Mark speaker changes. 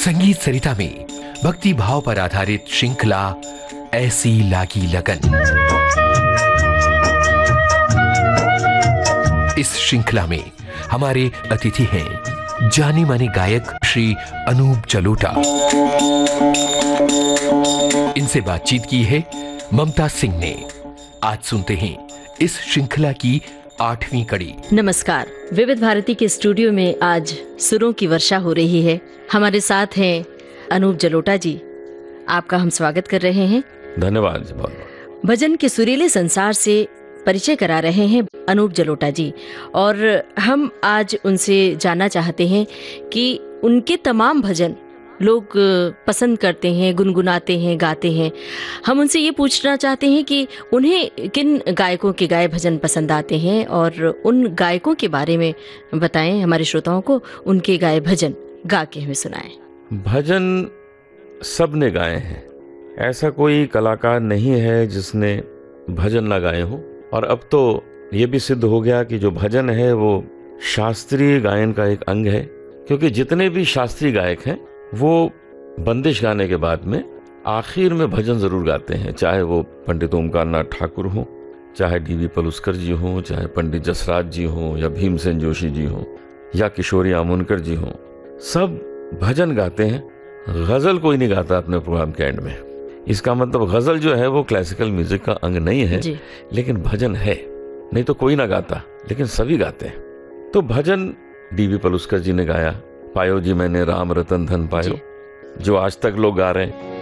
Speaker 1: संगीत सरिता में भक्ति भाव पर आधारित श्रृंखला ऐसी लागी लगन। इस श्रृंखला में हमारे अतिथि हैं जाने माने गायक श्री अनूप जलोटा। इनसे बातचीत की है ममता सिंह ने। आज सुनते हैं इस श्रृंखला की 8वीं कड़ी।
Speaker 2: नमस्कार। विविध भारती के स्टूडियो में आज सुरों की वर्षा हो रही है। हमारे साथ हैं अनूप जलोटा जी। आपका हम स्वागत कर रहे हैं।
Speaker 3: धन्यवाद जी, बहुत।
Speaker 2: भजन के सुरीले संसार से परिचय करा रहे हैं अनूप जलोटा जी, और हम आज उनसे जानना चाहते हैं कि उनके तमाम भजन लोग पसंद करते हैं, गुनगुनाते हैं, गाते हैं। हम उनसे ये पूछना चाहते हैं कि उन्हें किन गायकों के गाए भजन पसंद आते हैं, और उन गायकों के बारे में बताएं हमारे श्रोताओं को। उनके गाए भजन गा के हमें सुनाएं।
Speaker 3: भजन सब ने गाए हैं, ऐसा कोई कलाकार नहीं है जिसने भजन ना गाए हो। और अब तो ये भी सिद्ध हो गया कि जो भजन है वो शास्त्रीय गायन का एक अंग है, क्योंकि जितने भी शास्त्रीय गायक हैं वो बंदिश गाने के बाद में आखिर में भजन जरूर गाते हैं, चाहे वो पंडित ओमकारनाथ ठाकुर हो, चाहे डीवी पलुस्कर जी हो, चाहे पंडित जसराज जी हो, या भीमसेन जोशी जी हो, या किशोरी आमोनकर जी हो। सब भजन गाते हैं। गजल कोई नहीं गाता अपने प्रोग्राम के एंड में। इसका मतलब गजल जो है वो क्लासिकल म्यूजिक का अंग नहीं है, लेकिन भजन है। नहीं तो कोई ना गाता, लेकिन सभी गाते हैं। तो भजन डीवी पलुस्कर जी ने गाया, पायो जी मैंने राम रतन धन पायो, जो आज तक लोग गा रहे हैं।